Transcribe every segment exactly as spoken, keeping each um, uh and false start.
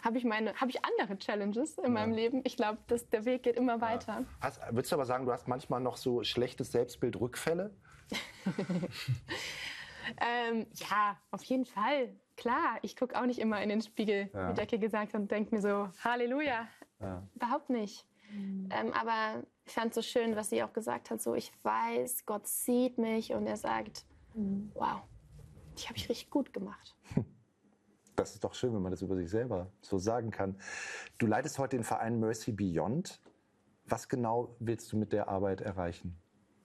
habe ich meine, habe ich andere Challenges in ja. meinem Leben. Ich glaube, der Weg geht immer weiter. Ja. Hast, würdest du aber sagen, du hast manchmal noch so schlechtes Selbstbild, Rückfälle? ähm, ja, auf jeden Fall. Klar, ich gucke auch nicht immer in den Spiegel, ja. wie Jackie gesagt hat, und denke mir so, Halleluja. Ja. Überhaupt nicht. Mhm. Ähm, aber ich fand es so schön, was sie auch gesagt hat, so ich weiß, Gott sieht mich und er sagt, mhm. wow, die habe ich richtig gut gemacht. Das ist doch schön, wenn man das über sich selber so sagen kann. Du leitest heute den Verein Mercy Beyond. Was genau willst du mit der Arbeit erreichen?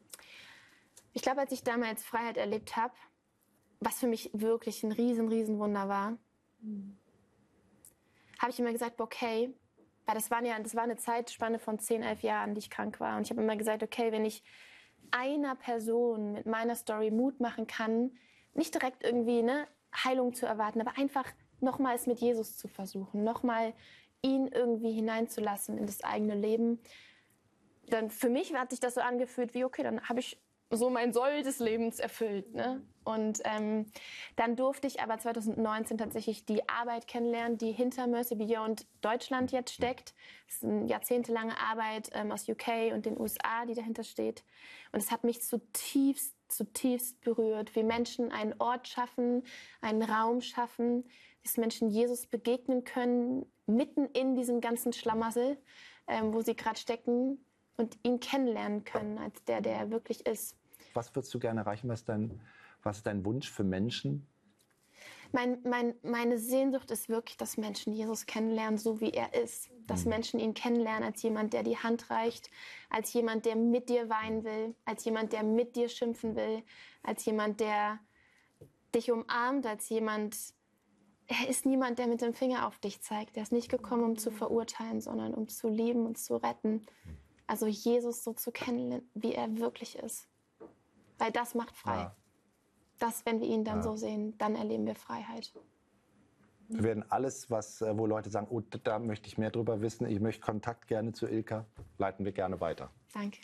Ich glaube, als ich damals Freiheit erlebt habe, was für mich wirklich ein riesen, riesen Wunder war, mhm. habe ich immer gesagt, okay, weil das, waren ja, das war eine Zeitspanne von zehn, elf Jahren, die ich krank war. Und ich habe immer gesagt, okay, wenn ich einer Person mit meiner Story Mut machen kann, nicht direkt irgendwie eine Heilung zu erwarten, aber einfach nochmals mit Jesus zu versuchen, nochmal ihn irgendwie hineinzulassen in das eigene Leben. Dann für mich hat sich das so angefühlt wie, okay, dann habe ich so mein Soll des Lebens erfüllt. Ne? Und ähm, dann durfte ich aber zwanzig neunzehn tatsächlich die Arbeit kennenlernen, die hinter Mercy Beyond Deutschland jetzt steckt. Das ist eine jahrzehntelange Arbeit ähm, aus U K und den U S A, die dahinter steht. Und es hat mich zutiefst, zutiefst berührt, wie Menschen einen Ort schaffen, einen Raum schaffen, dass Menschen Jesus begegnen können, mitten in diesem ganzen Schlamassel, ähm, wo sie gerade stecken, und ihn kennenlernen können als der, der er wirklich ist. Was würdest du gerne erreichen? Was ist dein, was ist dein Wunsch für Menschen? Mein, mein, meine Sehnsucht ist wirklich, dass Menschen Jesus kennenlernen, so wie er ist. Dass mhm. Menschen ihn kennenlernen als jemand, der die Hand reicht, als jemand, der mit dir weinen will, als jemand, der mit dir schimpfen will, als jemand, der dich umarmt, als jemand... Er ist niemand, der mit dem Finger auf dich zeigt. Er ist nicht gekommen, um zu verurteilen, sondern um zu lieben und zu retten. Also Jesus so zu kennen, wie er wirklich ist. Weil das macht frei. Ja. Das, wenn wir ihn dann ja. so sehen, dann erleben wir Freiheit. Wir werden alles, was, wo Leute sagen, oh, da möchte ich mehr drüber wissen, ich möchte Kontakt gerne zu Ilka, leiten wir gerne weiter. Danke.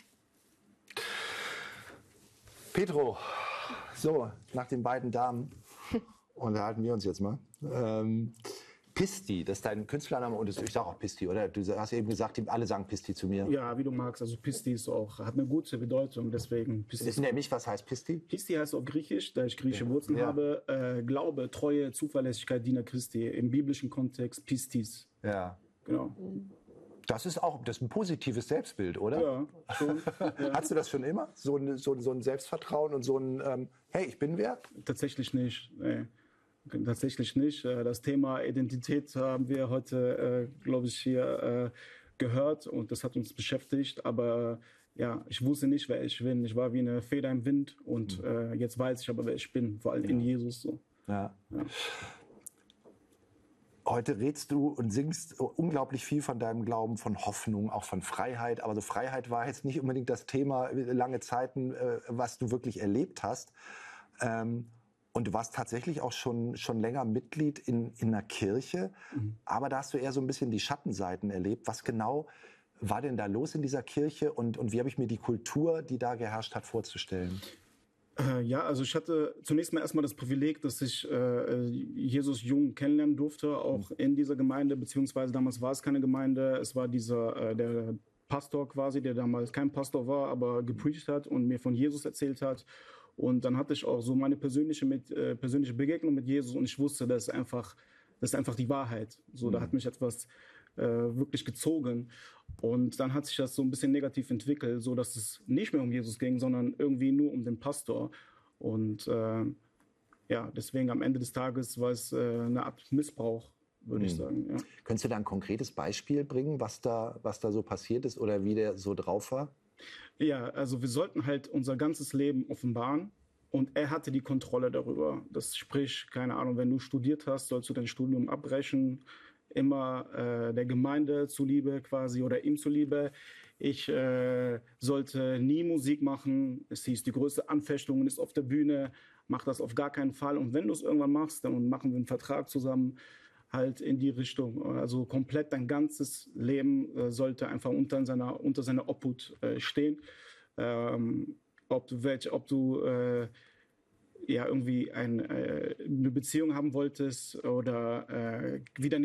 Pedro, so, nach den beiden Damen unterhalten wir uns jetzt mal. Ähm, Pisti, das ist dein Künstlername und ich sage auch Pisti, oder? Du hast eben gesagt, alle sagen Pisti zu mir. Ja, wie du magst. Also Pisti ist auch, hat eine gute Bedeutung, deswegen Pisti. Ist nämlich, was heißt Pisti? Pisti heißt auf Griechisch, da ich griechische ja. Wurzeln ja. habe, äh, Glaube, Treue, Zuverlässigkeit, Diener Christi. Im biblischen Kontext Pistis. Ja. Genau. Das ist auch das ist ein positives Selbstbild, oder? Ja, schon. Ja. Hast du das schon immer? So ein, so, so ein Selbstvertrauen und so ein, ähm, hey, ich bin wer? Tatsächlich nicht, nee. Tatsächlich nicht. Das Thema Identität haben wir heute, äh, glaube ich, hier äh, gehört und das hat uns beschäftigt. Aber ja, ich wusste nicht, wer ich bin. Ich war wie eine Feder im Wind und äh, jetzt weiß ich aber, wer ich bin, vor allem ja. in Jesus. So. Ja. Ja. Heute redest du und singst unglaublich viel von deinem Glauben, von Hoffnung, auch von Freiheit. Aber so Freiheit war jetzt nicht unbedingt das Thema lange Zeiten, äh, was du wirklich erlebt hast. Ähm, Und du warst tatsächlich auch schon, schon länger Mitglied in, in einer Kirche. Mhm. Aber da hast du eher so ein bisschen die Schattenseiten erlebt. Was genau war denn da los in dieser Kirche? Und, und wie habe ich mir die Kultur, die da geherrscht hat, vorzustellen? Äh, ja, also ich hatte zunächst mal erstmal das Privileg, dass ich äh, Jesus jung kennenlernen durfte, auch mhm. in dieser Gemeinde. Beziehungsweise damals war es keine Gemeinde. Es war dieser, äh, der Pastor quasi, der damals kein Pastor war, aber gepredigt hat und mir von Jesus erzählt hat. Und dann hatte ich auch so meine persönliche, mit, äh, persönliche Begegnung mit Jesus und ich wusste, das ist einfach, das ist einfach die Wahrheit. So, mhm. da hat mich etwas äh, wirklich gezogen. Und dann hat sich das so ein bisschen negativ entwickelt, so dass es nicht mehr um Jesus ging, sondern irgendwie nur um den Pastor. Und äh, ja, deswegen am Ende des Tages war es äh, eine Art Missbrauch, würde mhm. ich sagen. Ja. Könntest du da ein konkretes Beispiel bringen, was da, was da so passiert ist oder wie der so drauf war? Ja, also wir sollten halt unser ganzes Leben offenbaren und er hatte die Kontrolle darüber. Das sprich, keine Ahnung, wenn du studiert hast, sollst du dein Studium abbrechen, immer äh, der Gemeinde zuliebe quasi oder ihm zuliebe. Ich äh, sollte nie Musik machen. Es hieß, die größte Anfechtung ist auf der Bühne, mach das auf gar keinen Fall. Und wenn du es irgendwann machst, dann machen wir einen Vertrag zusammen. Halt in die Richtung. Also komplett dein ganzes Leben äh, sollte einfach unter seiner, unter seiner Obhut äh, stehen. Ähm, ob du, welch, ob du äh, ja, irgendwie ein, äh, eine Beziehung haben wolltest oder äh, wie deine